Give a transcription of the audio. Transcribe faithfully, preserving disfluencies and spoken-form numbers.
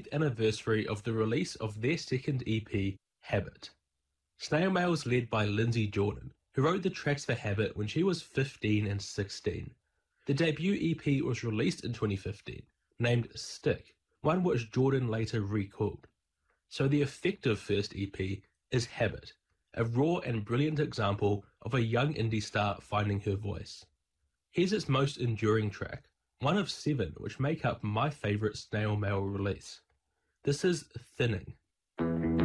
fifteenth anniversary of the release of their second E P, Habit. Snail Mail is led by Lindsey Jordan, who wrote the tracks for Habit when she was fifteen and sixteen. The debut E P was released in twenty fifteen, named Stick, one which Jordan later recalled. So the effective first E P is Habit, a raw and brilliant example of a young indie star finding her voice. Here's its most enduring track, one of seven which make up my favourite Snail Mail release. This is Thinning.